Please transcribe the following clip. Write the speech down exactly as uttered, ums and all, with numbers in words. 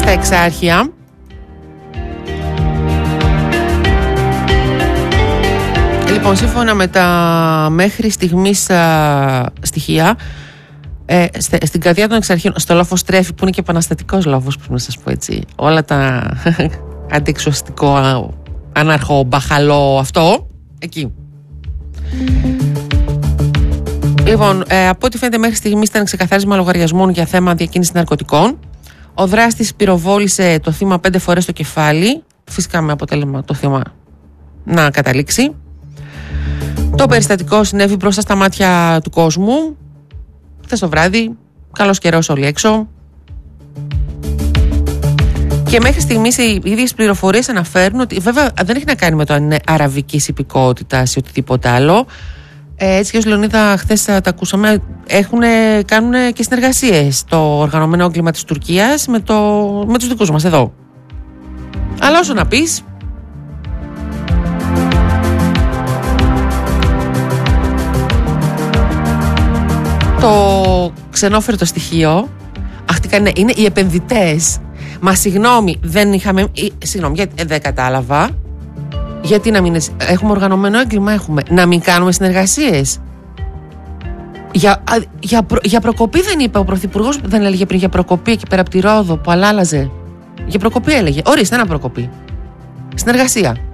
στα Εξάρχεια. Λοιπόν, σύμφωνα με τα μέχρι στιγμής α, στοιχεία, ε, στε, στην καρδιά των Εξαρχείων, στο λόφος Τρέφη, που είναι και επαναστατικός λόφος, πρέπει να σας πω έτσι, όλα τα αντιεξωστικό, αναρχό, μπαχαλό, αυτό, εκεί. Λοιπόν, ε, από ό,τι φαίνεται μέχρι στιγμής ήταν ξεκαθάρισμα λογαριασμών για θέμα διακίνησης ναρκωτικών. Ο δράστης πυροβόλησε το θύμα πέντε φορές στο κεφάλι, φυσικά με αποτέλεσμα το θύμα να καταλήξει. Το περιστατικό συνέβη μπροστά στα μάτια του κόσμου χθες το βράδυ, καλός καιρός όλοι έξω. Και μέχρι στιγμής οι ίδιες πληροφορίες αναφέρουν ότι βέβαια δεν έχει να κάνει με το αν είναι αραβικής υπηκότητας ή οτιδήποτε άλλο. Ε, έτσι και ως Λεωνίδα χθες τα ακούσαμε, κάνουν και συνεργασίες το οργανωμένο έγκλημα της Τουρκίας με, το, με τους δικούς μας εδώ. Αλλά όσο να πεις, το ξενόφερτο στοιχείο, αχ τι κάνει, είναι οι επενδυτές. Μα συγγνώμη, δεν είχαμε. Συγγνώμη, γιατί δεν κατάλαβα. Γιατί να μην. Έχουμε οργανωμένο έγκλημα, έχουμε. Να μην κάνουμε συνεργασίες. Για, για, προ, για προκοπή δεν είπε ο Πρωθυπουργός, δεν έλεγε πριν για προκοπή εκεί πέρα από τη Ρόδο που αλλάλαζε. Για προκοπή έλεγε. Ορίστε, ένα προκοπή. Συνεργασία.